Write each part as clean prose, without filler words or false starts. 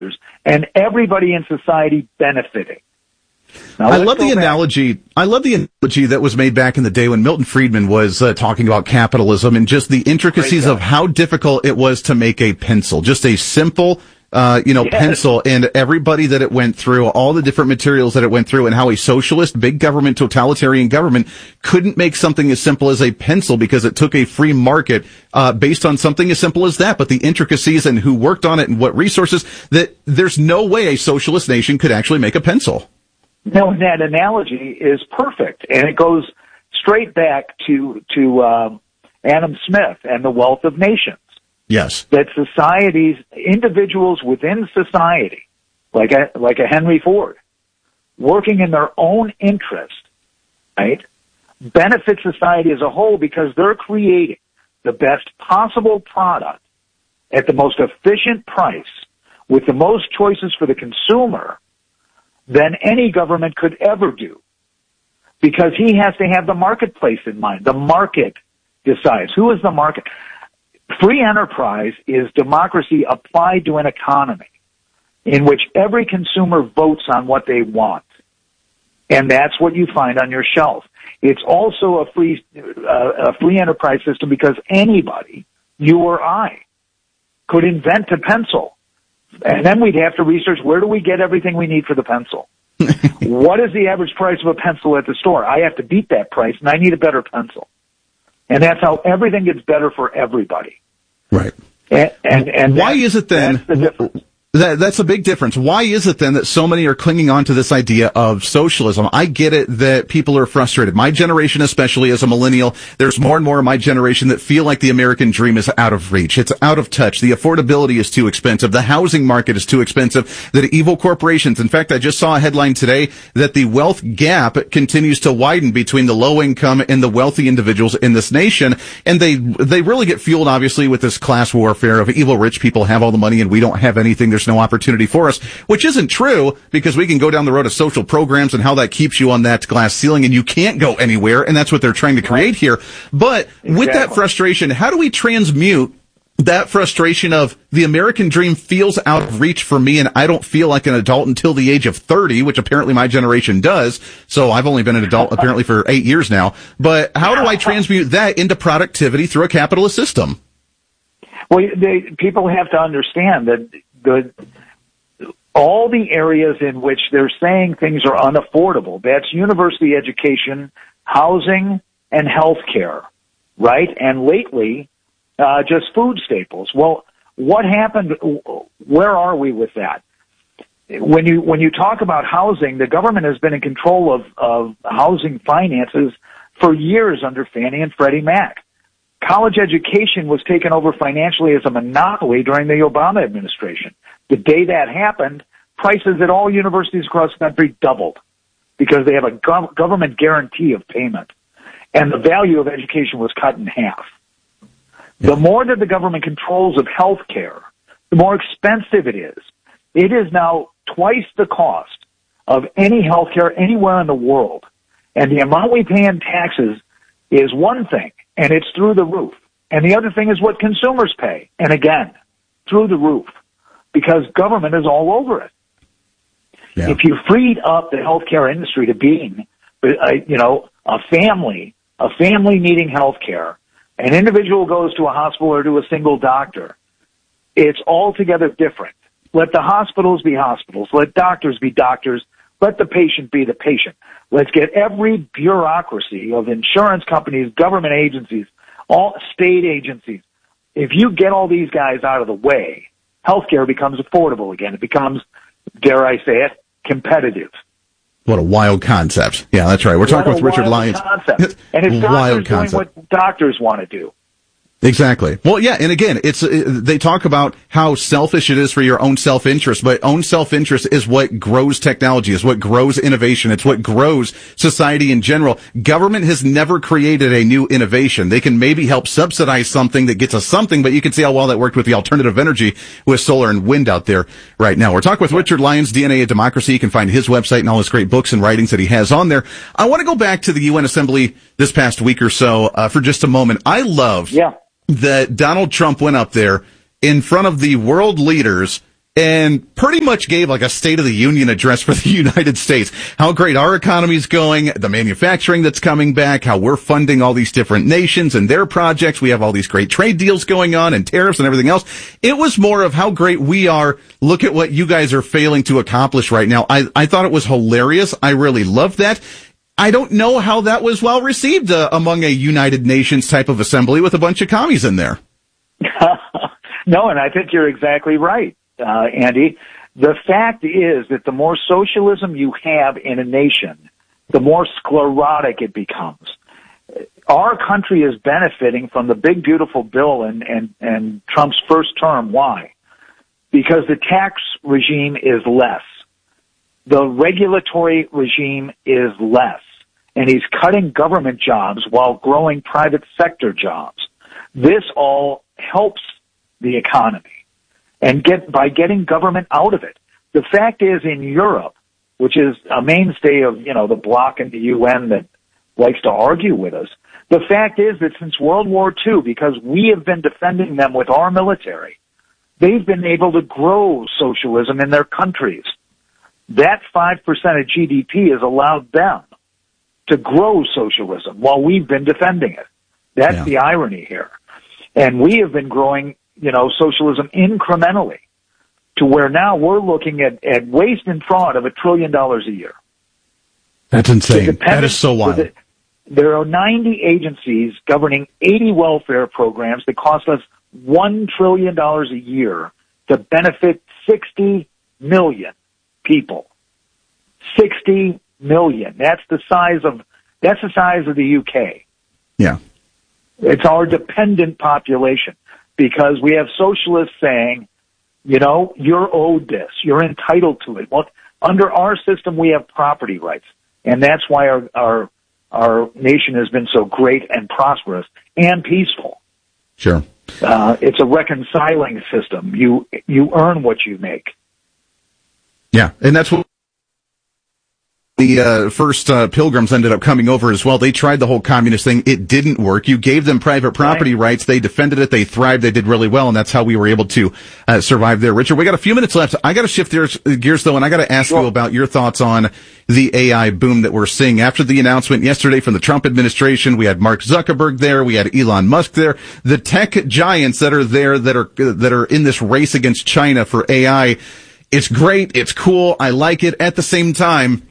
and everybody in society benefiting. Now, I love the analogy. I love the analogy that was made back in the day when Milton Friedman was talking about capitalism and just the intricacies of how difficult it was to make a pencil, just a simple, pencil, and everybody that it went through, all the different materials that it went through, and how a socialist, big government, totalitarian government couldn't make something as simple as a pencil because it took a free market based on something as simple as that. But the intricacies and who worked on it and what resources, that there's no way a socialist nation could actually make a pencil. No, that analogy is perfect, and it goes straight back to Adam Smith and the Wealth of Nations. Yes, that societies, individuals within society, like a Henry Ford, working in their own interest, right, benefit society as a whole because they're creating the best possible product at the most efficient price with the most choices for the consumer than any government could ever do, because he has to have the marketplace in mind. The market decides. Who is the market? Free enterprise is democracy applied to an economy in which every consumer votes on what they want, and that's what you find on your shelf. It's also a free enterprise system because anybody, you or I, could invent a pencil. And then we'd have to research, where do we get everything we need for the pencil? What is the average price of a pencil at the store? I have to beat that price, and I need a better pencil. And that's how everything gets better for everybody. Right. And why is it then? That's a big difference. Why is it then that so many are clinging on to this idea of socialism? I get it that people are frustrated. My generation, especially as a millennial, there's more and more of my generation that feel like the American dream is out of reach. It's out of touch. The affordability is too expensive. The housing market is too expensive. That evil corporations. In fact, I just saw a headline today that the wealth gap continues to widen between the low income and the wealthy individuals in this nation. And they really get fueled, obviously, with this class warfare of evil rich people have all the money and we don't have anything. There's no opportunity for us, which isn't true, because we can go down the road of social programs and how that keeps you on that glass ceiling and you can't go anywhere, and that's what they're trying to create here. But with that frustration, how do we transmute that frustration of the American dream feels out of reach for me and I don't feel like an adult until the age of 30, which apparently my generation does. So I've only been an adult apparently for 8 years now. But how do I transmute that into productivity through a capitalist system? Well, people have to understand that all the areas in which they're saying things are unaffordable, that's university education, housing, and health care, right? And lately, just food staples. Well, what happened? Where are we with that? When you talk about housing, the government has been in control of housing finances for years under Fannie and Freddie Mac. College education was taken over financially as a monopoly during the Obama administration. The day that happened, prices at all universities across the country doubled because they have a government guarantee of payment. And the value of education was cut in half. The more that the government controls of health care, the more expensive it is. It is now twice the cost of any health care anywhere in the world. And the amount we pay in taxes is one thing, and it's through the roof. And the other thing is what consumers pay. And again, through the roof, because government is all over it. Yeah. If you freed up the healthcare industry to being, a family needing healthcare, an individual goes to a hospital or to a single doctor, it's altogether different. Let the hospitals be hospitals. Let doctors be doctors. Let the patient be the patient. Let's get every bureaucracy of insurance companies, government agencies, all state agencies. If you get all these guys out of the way, healthcare becomes affordable again. It becomes, dare I say it, competitive. What a wild concept. Yeah, that's right. We're talking with Richard Lyons. Concept. And it's doctors doing what doctors want to do. Exactly. Well, yeah, and again, they talk about how selfish it is for your own self-interest, but own self-interest is what grows technology, is what grows innovation, it's what grows society in general. Government has never created a new innovation. They can maybe help subsidize something that gets us something, but you can see how well that worked with the alternative energy with solar and wind out there right now. We're talking with Richard Lyons, DNA of Democracy. You can find his website and all his great books and writings that he has on there. I want to go back to the UN Assembly this past week or so for just a moment. I love that Donald Trump went up there in front of the world leaders and pretty much gave like a State of the Union address for the United States. How great our economy's going, the manufacturing that's coming back, how we're funding all these different nations and their projects. We have all these great trade deals going on and tariffs and everything else. It was more of how great we are. Look at what you guys are failing to accomplish right now. I thought it was hilarious. I really loved that. I don't know how that was well received among a United Nations type of assembly with a bunch of commies in there. No, and I think you're exactly right. Andy, the fact is that the more socialism you have in a nation, the more sclerotic it becomes. Our country is benefiting from the big, beautiful bill and Trump's first term. Why? Because the tax regime is less. The regulatory regime is less. And he's cutting government jobs while growing private sector jobs. This all helps the economy. And by getting government out of it. The fact is, in Europe, which is a mainstay of, the bloc in the UN that likes to argue with us, the fact is that since World War II, because we have been defending them with our military, they've been able to grow socialism in their countries. That 5% of GDP has allowed them to grow socialism while we've been defending it. That's the irony here. And we have been growing socialism incrementally to where now we're looking at waste and fraud of $1 trillion a year. That's insane. That is so wild. There are 90 agencies governing 80 welfare programs that cost us $1 trillion a year to benefit 60 million people. 60 million. That's the size of the UK. Yeah. It's our dependent population. Because we have socialists saying, you're owed this. You're entitled to it. Well, under our system, we have property rights. And that's why our nation has been so great and prosperous and peaceful. Sure. It's a reconciling system. You earn what you make. Yeah. And that's what the first pilgrims ended up coming over as well. They tried the whole communist thing. It didn't work. You gave them private property rights. They defended it. They thrived. They did really well. And that's how we were able to survive there. Richard, we got a few minutes left. I got to shift gears though, and I got to ask you about your thoughts on the AI boom that we're seeing. After the announcement yesterday from the Trump administration, we had Mark Zuckerberg there. We had Elon Musk there. The tech giants that are there that are in this race against China for AI. It's great. It's cool. I like it. At the same time,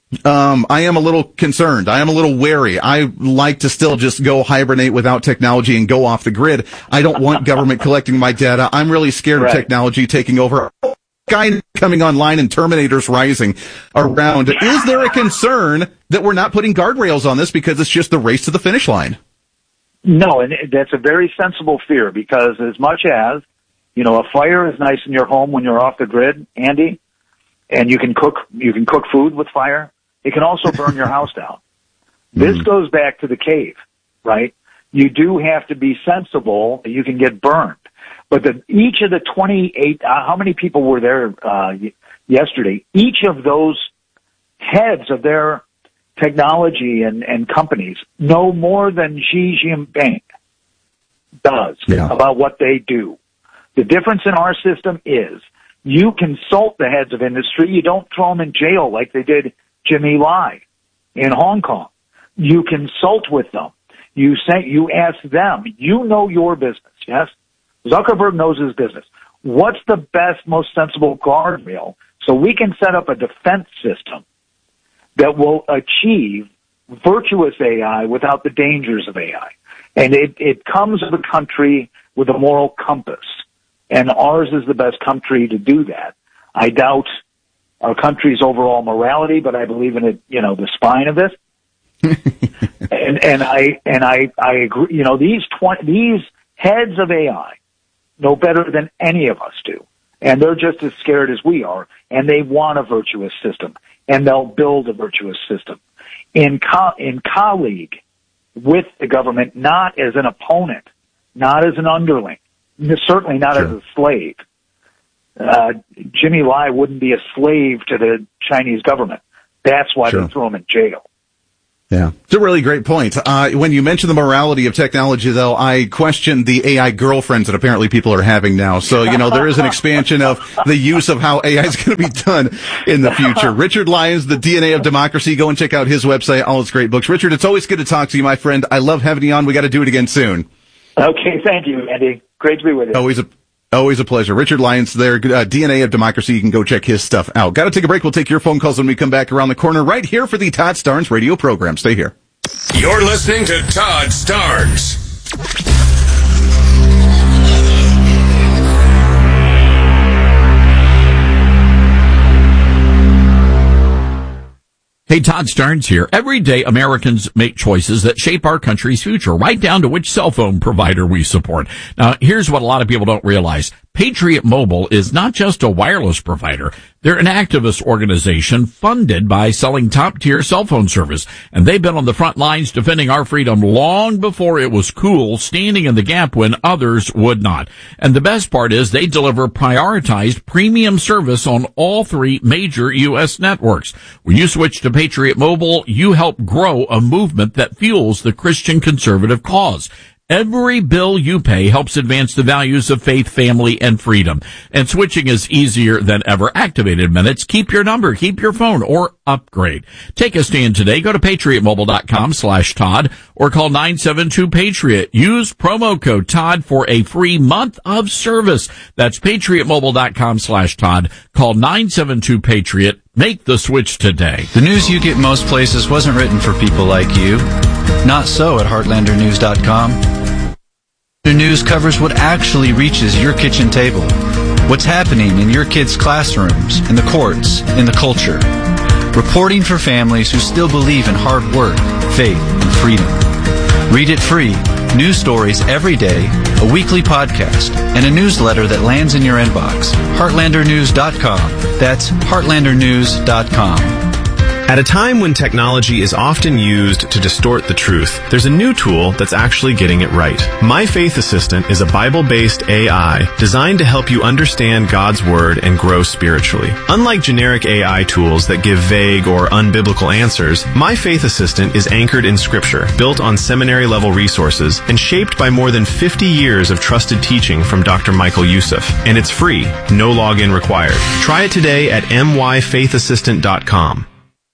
I am a little concerned. I am a little wary. I like to still just go hibernate without technology and go off the grid. I don't want government collecting my data. I'm really scared of technology taking over. Guy coming online and Terminators rising around. Is there a concern that we're not putting guardrails on this because it's just the race to the finish line? No, and that's a very sensible fear because as much as, a fire is nice in your home when you're off the grid, Andy, and you can cook food with fire. It can also burn your house down. This goes back to the cave, right? You do have to be sensible. You can get burned. But each of the 28, how many people were there yesterday? Each of those heads of their technology and companies know more than Xi Jinping does about what they do. The difference in our system is you consult the heads of industry. You don't throw them in jail like they did Jimmy Lai in Hong Kong. You consult with them. You ask them. You know your business, yes? Zuckerberg knows his business. What's the best, most sensible guardrail so we can set up a defense system that will achieve virtuous AI without the dangers of AI? And it comes of a country with a moral compass. And ours is the best country to do that. I doubt our country's overall morality, but I believe in it, the spine of this. and I agree. These heads of AI know better than any of us do, and they're just as scared as we are. And they want a virtuous system, and they'll build a virtuous system in colleague with the government, not as an opponent, not as an underling, certainly not as a slave. Jimmy Lai wouldn't be a slave to the Chinese government. That's why they threw him in jail. Yeah, it's a really great point. When you mention the morality of technology, though, I question the AI girlfriends that apparently people are having now. So, there is an expansion of the use of how AI is going to be done in the future. Richard Lyons, The DNA of Democracy. Go and check out his website, all his great books. Richard, it's always good to talk to you, my friend. I love having you on. We got to do it again soon. Okay, thank you, Andy. Great to be with you. Always a pleasure. Richard Lyons there, DNA of Democracy. You can go check his stuff out. Got to take a break. We'll take your phone calls when we come back around the corner right here for the Todd Starnes radio program. Stay here. You're listening to Todd Starnes. Hey, Todd Starnes here. Every day, Americans make choices that shape our country's future, right down to which cell phone provider we support. Now, here's what a lot of people don't realize. Patriot Mobile is not just a wireless provider. They're an activist organization funded by selling top-tier cell phone service. And they've been on the front lines defending our freedom long before it was cool, standing in the gap when others would not. And the best part is they deliver prioritized premium service on all three major U.S. networks. When you switch to Patriot Mobile, you help grow a movement that fuels the Christian conservative cause. Every bill you pay helps advance the values of faith, family, and freedom. And switching is easier than ever. Activated minutes. Keep your number, keep your phone, or upgrade. Take a stand today. Go to patriotmobile.com/Todd or call 972-PATRIOT. Use promo code Todd for a free month of service. That's patriotmobile.com/Todd. Call 972-PATRIOT. Make the switch today. The news you get most places wasn't written for people like you. Not so at heartlandernews.com. The news covers what actually reaches your kitchen table. What's happening in your kids' classrooms, in the courts, in the culture. Reporting for families who still believe in hard work, faith, and freedom. Read it free. News stories every day, a weekly podcast, and a newsletter that lands in your inbox. heartlandernews.com. That's heartlandernews.com. At a time when technology is often used to distort the truth, there's a new tool that's actually getting it right. My Faith Assistant is a Bible-based AI designed to help you understand God's Word and grow spiritually. Unlike generic AI tools that give vague or unbiblical answers, My Faith Assistant is anchored in Scripture, built on seminary-level resources, and shaped by more than 50 years of trusted teaching from Dr. Michael Youssef. And it's free, no login required. Try it today at myfaithassistant.com.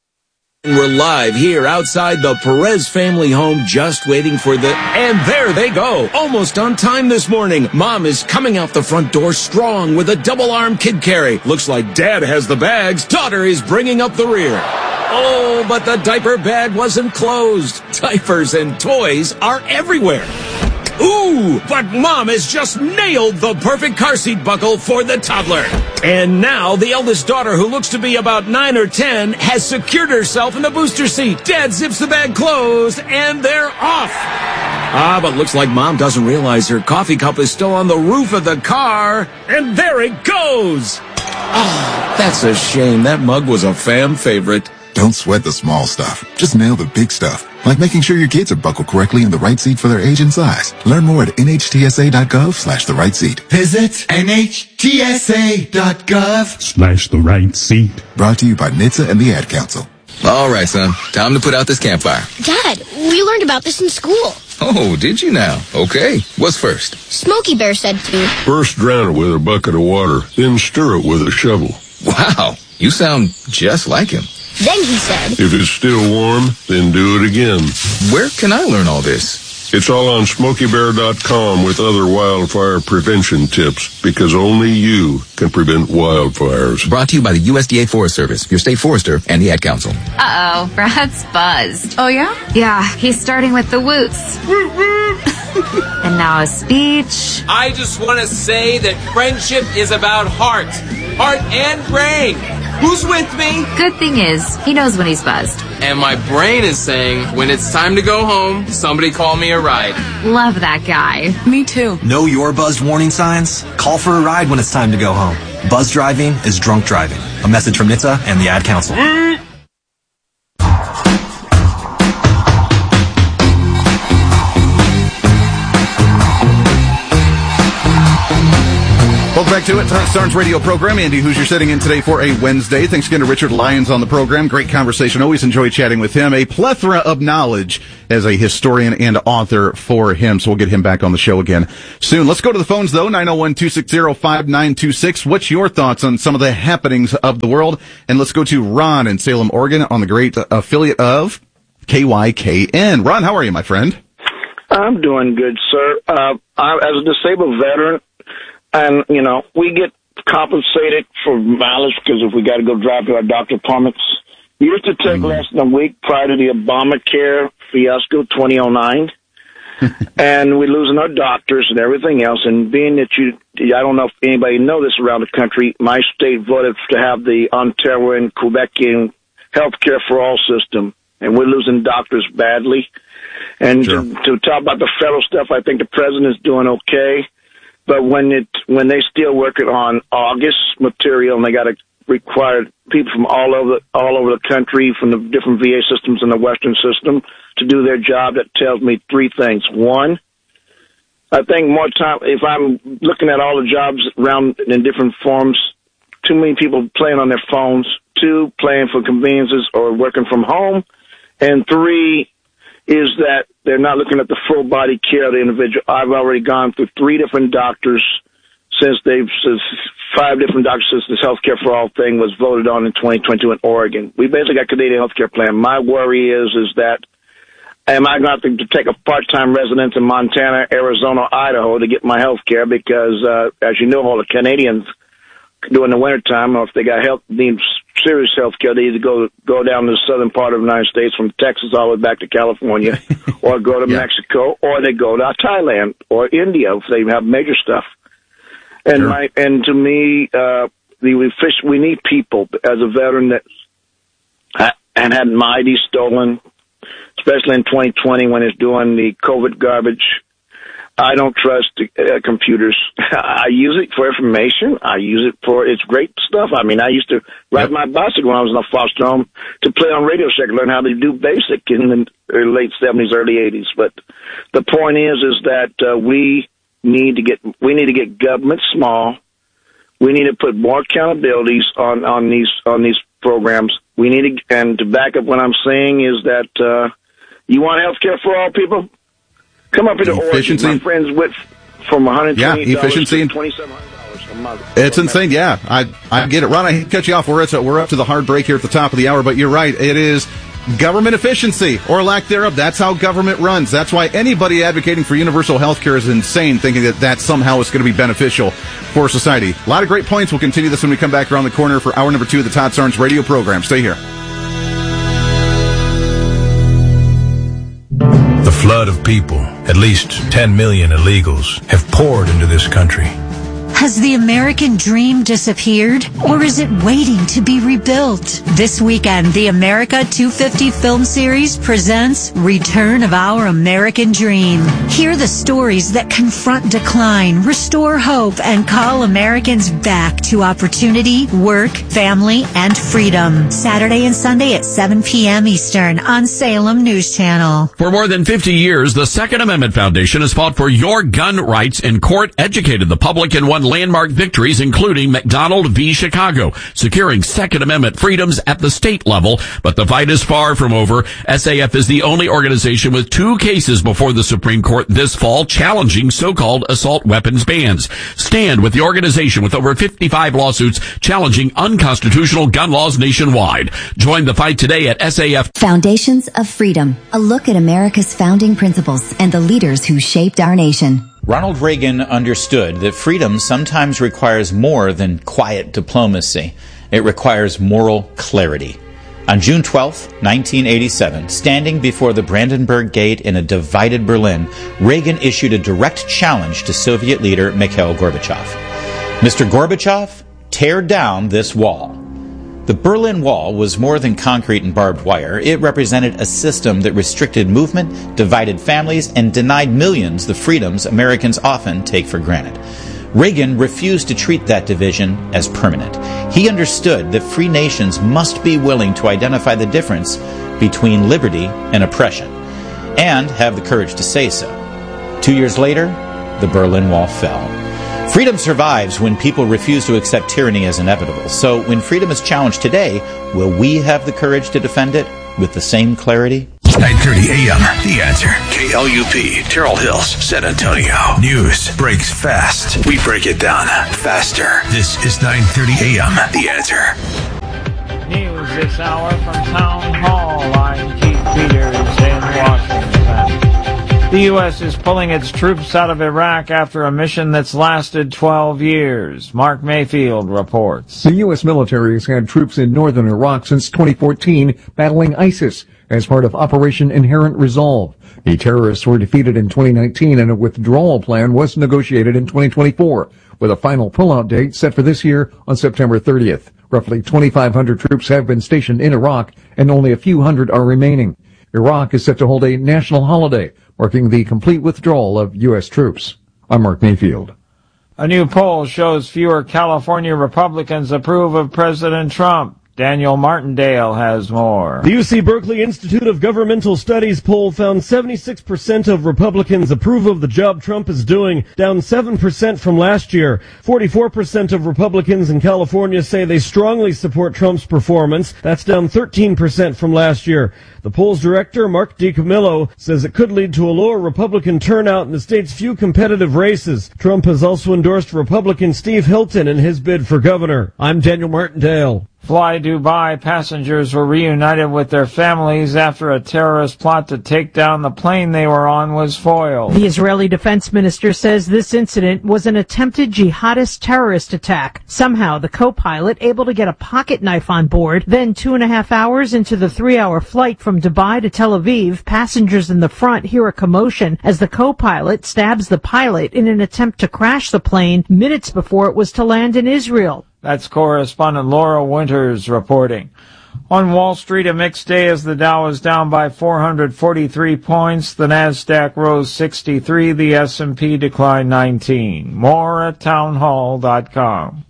We're live here outside the Perez family home, just waiting for and there they go, almost on time this morning. Mom is coming out the front door strong with a double-arm kid carry. Looks like Dad has the bags. Daughter is bringing up the rear. Oh, but the diaper bag wasn't closed. Diapers and toys are everywhere. Ooh, but Mom has just nailed the perfect car seat buckle for the toddler. And now the eldest daughter, who looks to be about 9 or 10, has secured herself in the booster seat. Dad zips the bag closed, and they're off. But looks like Mom doesn't realize her coffee cup is still on the roof of the car. And there it goes. That's a shame. That mug was a fan favorite. Don't sweat the small stuff. Just nail the big stuff. Like making sure your kids are buckled correctly in the right seat for their age and size. Learn more at nhtsa.gov/the right seat. Visit nhtsa.gov/the right seat. Brought to you by NHTSA and the Ad Council. All right, son. Time to put out this campfire. Dad, we learned about this in school. Oh, did you now? Okay. What's first? Smokey Bear said to. First drown it with a bucket of water, then stir it with a shovel. Wow. You sound just like him. Then he said, if it's still warm, then do it again. Where can I learn all this? It's all on SmokeyBear.com with other wildfire prevention tips, because only you can prevent wildfires. Brought to you by the USDA Forest Service, your state forester, and the Ad Council. Uh-oh, Brad's buzzed. Oh, yeah? Yeah, he's starting with the woots. And now a speech. I just want to say that friendship is about heart and brain. Who's with me? Good thing is, he knows when he's buzzed. And my brain is saying, when it's time to go home, somebody call me a ride. Love that guy. Me too. Know your buzzed warning signs? Call for a ride when it's time to go home. Buzz driving is drunk driving. A message from NHTSA and the Ad Council. Welcome back to it. Todd Starnes radio program. Andy Hoosier sitting in today for a Wednesday. Thanks again to Richard Lyons on the program. Great conversation. Always enjoy chatting with him. A plethora of knowledge as a historian and author for him. So we'll get him back on the show again soon. Let's go to the phones, though. 901-260-5926. What's your thoughts on some of the happenings of the world? And let's go to Ron in Salem, Oregon, on the great affiliate of KYKN. Ron, how are you, my friend? I'm doing good, sir. As a disabled veteran, and, we get compensated for mileage because if we got to go drive to our doctor appointments. We used to take less than a week prior to the Obamacare fiasco 2009. And we're losing our doctors and everything else. And being that I don't know if anybody knows this around the country, my state voted to have the Ontario and Quebecian healthcare for all system. And we're losing doctors badly. And to talk about the federal stuff, I think the president is doing okay. But when they still working on August material and they got to require people from all over the country, from the different VA systems and the Western system to do their job, that tells me three things. One, I think more time, if I'm looking at all the jobs around in different forms, too many people playing on their phones. Two, playing for conveniences or working from home. And three, is that they're not looking at the full body care of the individual. I've already gone through 3 different doctors since 5 different doctors since this healthcare for all thing was voted on in 2022 in Oregon. We basically got a Canadian healthcare plan. My worry is that am I going to have to take a part-time residence in Montana, Arizona, Idaho to get my healthcare because, as you know, all the Canadians during the wintertime, or if they need serious health care, they either go down to the southern part of the United States from Texas all the way back to California, or go to Mexico, or they go to Thailand or India if they have major stuff. And to me, we need people as a veteran that had my ID stolen, especially in 2020 when it's doing the COVID garbage. I don't trust computers. I use it for information. I use it for its great stuff. I mean, I used to ride my bicycle when I was in a foster home to play on Radio Shack, learn how to do BASIC in the late 70s, early 80s. But the point is that we need to get government small. We need to put more accountabilities on these programs. We need to, and to back up what I'm saying is that you want health care for all people. Come up into Oregon. My friends went from $120 to $2,700 a month. It's insane. Yeah, I get it. Ron, I hate to cut you off. We're up to the hard break here at the top of the hour, but you're right. It is government efficiency or lack thereof. That's how government runs. That's why anybody advocating for universal health care is insane, thinking that somehow is going to be beneficial for society. A lot of great points. We'll continue this when we come back around the corner for hour number 2 of the Todd Starnes radio program. Stay here. The flood of people, at least 10 million illegals, have poured into this country. Has the American dream disappeared, or is it waiting to be rebuilt? This weekend, the America 250 film series presents Return of Our American Dream. Hear the stories that confront decline, restore hope, and call Americans back to opportunity, work, family, and freedom. Saturday and Sunday at 7 p.m. Eastern on Salem News Channel. For more than 50 years, the Second Amendment Foundation has fought for your gun rights in court, educated the public, and won landmark victories, including McDonald v. Chicago, securing Second Amendment freedoms at the state level. But the fight is far from over. SAF is the only organization with 2 cases before the Supreme Court this fall challenging so-called assault weapons bans. Stand with the organization with over 55 lawsuits challenging unconstitutional gun laws nationwide. Join the fight today at SAF. Foundations of Freedom, a look at America's founding principles and the leaders who shaped our nation. Ronald Reagan understood that freedom sometimes requires more than quiet diplomacy. It requires moral clarity. On June 12, 1987, standing before the Brandenburg Gate in a divided Berlin, Reagan issued a direct challenge to Soviet leader Mikhail Gorbachev. Mr. Gorbachev, tear down this wall. The Berlin Wall was more than concrete and barbed wire. It represented a system that restricted movement, divided families, and denied millions the freedoms Americans often take for granted. Reagan refused to treat that division as permanent. He understood that free nations must be willing to identify the difference between liberty and oppression, and have the courage to say so. 2 years later, the Berlin Wall fell. Freedom survives when people refuse to accept tyranny as inevitable. So when freedom is challenged today, will we have the courage to defend it with the same clarity? 9:30 a.m. The Answer. KLUP, Terrell Hills, San Antonio. News breaks fast. We break it down faster. This is 9:30 a.m. The Answer. News this hour from Town Hall. I'm Keith Peters in Washington. The U.S. is pulling its troops out of Iraq after a mission that's lasted 12 years. Mark Mayfield reports. The U.S. military has had troops in northern Iraq since 2014 battling ISIS as part of Operation Inherent Resolve. The terrorists were defeated in 2019 and a withdrawal plan was negotiated in 2024, with a final pullout date set for this year on September 30th. Roughly 2,500 troops have been stationed in Iraq and only a few hundred are remaining. Iraq is set to hold a national holiday, marking the complete withdrawal of U.S. troops. I'm Mark Mayfield. A new poll shows fewer California Republicans approve of President Trump. Daniel Martindale has more. The UC Berkeley Institute of Governmental Studies poll found 76% of Republicans approve of the job Trump is doing, down 7% from last year. 44% of Republicans in California say they strongly support Trump's performance. That's down 13% from last year. The poll's director, Mark DiCamillo, says it could lead to a lower Republican turnout in the state's few competitive races. Trump has also endorsed Republican Steve Hilton in his bid for governor. I'm Daniel Martindale. Fly Dubai passengers were reunited with their families after a terrorist plot to take down the plane they were on was foiled. The Israeli defense minister says this incident was an attempted jihadist terrorist attack. Somehow, the co-pilot able to get a pocket knife on board. Then 2.5 hours into the 3-hour flight from Dubai to Tel Aviv, passengers in the front hear a commotion as the co-pilot stabs the pilot in an attempt to crash the plane minutes before it was to land in Israel. That's correspondent Laura Winters reporting. On Wall Street, a mixed day as the Dow is down by 443 points. The Nasdaq rose 63. The S&P declined 19. More at townhall.com.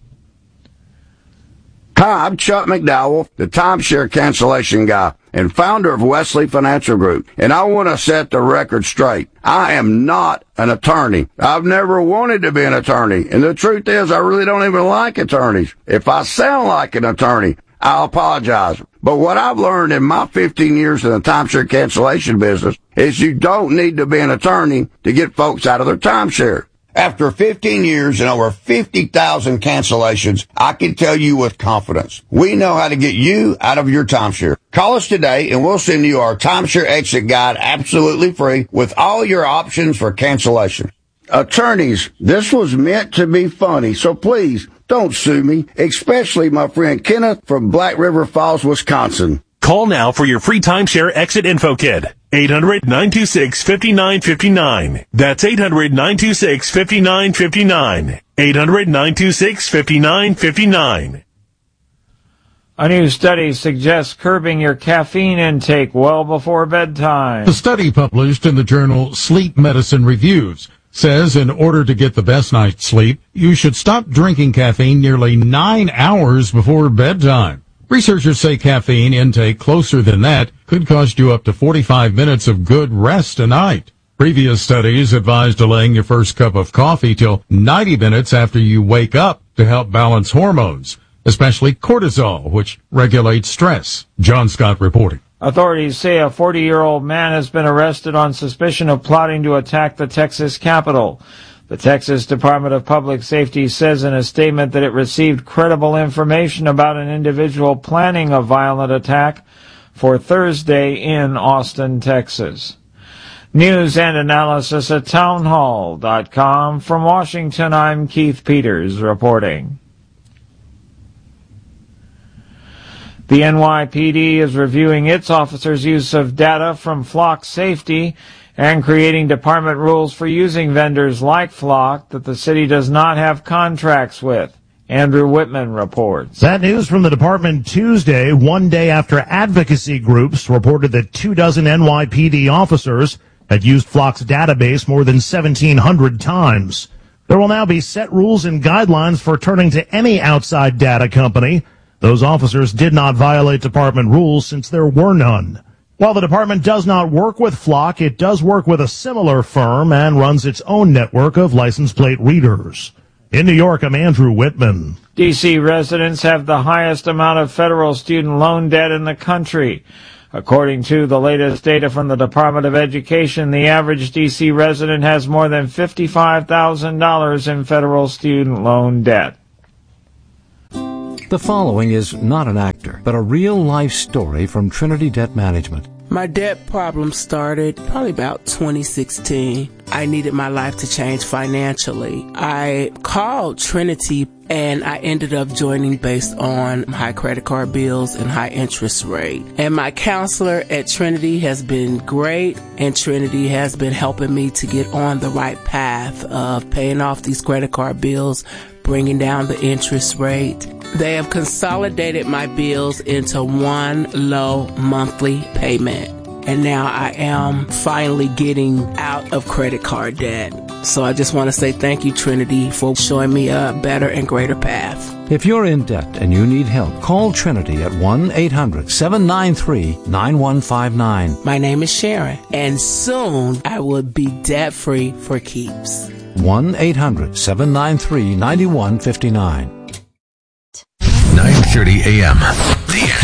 Hi, I'm Chuck McDowell, the timeshare cancellation guy and founder of Wesley Financial Group, and I want to set the record straight. I am not an attorney. I've never wanted to be an attorney, and the truth is I really don't even like attorneys. If I sound like an attorney, I'll apologize. But what I've learned in my 15 years in the timeshare cancellation business is you don't need to be an attorney to get folks out of their timeshare. After 15 years and over 50,000 cancellations, I can tell you with confidence, we know how to get you out of your timeshare. Call us today and we'll send you our timeshare exit guide absolutely free with all your options for cancellation. Attorneys, this was meant to be funny, so please don't sue me, especially my friend Kenneth from Black River Falls, Wisconsin. Call now for your free timeshare exit info kit. 800-926-5959. That's 800-926-5959. 800-926-5959. A new study suggests curbing your caffeine intake well before bedtime. A study published in the journal Sleep Medicine Reviews says in order to get the best night's sleep, you should stop drinking caffeine nearly 9 hours before bedtime. Researchers say caffeine intake closer than that could cost you up to 45 minutes of good rest a night. Previous studies advise delaying your first cup of coffee till 90 minutes after you wake up to help balance hormones, especially cortisol, which regulates stress. John Scott reporting. Authorities say a 40-year-old man has been arrested on suspicion of plotting to attack the Texas Capitol. The Texas Department of Public Safety says in a statement that it received credible information about an individual planning a violent attack for Thursday in Austin, Texas. News and analysis at townhall.com. From Washington, I'm Keith Peters reporting. The NYPD is reviewing its officers' use of data from Flock Safety and creating department rules for using vendors like Flock that the city does not have contracts with. Andrew Whitman reports. That news from the department Tuesday, one day after advocacy groups reported that 24 NYPD officers had used Flock's database more than 1,700 times. There will now be set rules and guidelines for turning to any outside data company. Those officers did not violate department rules since there were none. While the department does not work with Flock, it does work with a similar firm and runs its own network of license plate readers. In New York, I'm Andrew Whitman. D.C. residents have the highest amount of federal student loan debt in the country. According to the latest data from the Department of Education, the average D.C. resident has more than $55,000 in federal student loan debt. The following is not an actor, but a real-life story from Trinity Debt Management. My debt problem started probably about 2016. I needed my life to change financially. I called Trinity and I ended up joining based on high credit card bills and high interest rate. And my counselor at Trinity has been great, and Trinity has been helping me to get on the right path of paying off these credit card bills, bringing down the interest rate. They have consolidated my bills into one low monthly payment. And now I am finally getting out of credit card debt. So I just want to say thank you, Trinity, for showing me a better and greater path. If you're in debt and you need help, call Trinity at 1-800-793-9159. My name is Sharon, and soon I will be debt-free for keeps. 1-800-793-9159. 9:30 a.m. The